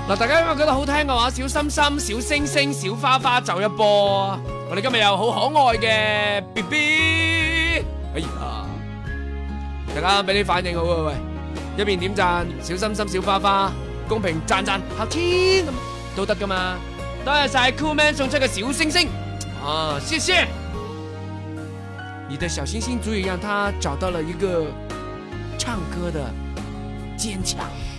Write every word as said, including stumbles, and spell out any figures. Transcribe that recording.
嗱，大家因為覺得好聽嘅話，小心心、小星星、小花花走一波。我哋今日有好可愛嘅 B B， 哎呀，大家俾啲反應好啊喂，一邊點讚小心心、小花花，公屏讚讚下天咁都得噶嘛。多謝晒 Coolman 送出嘅小星星，啊，謝謝。你的小星星足以讓他找到了一個唱歌的堅強。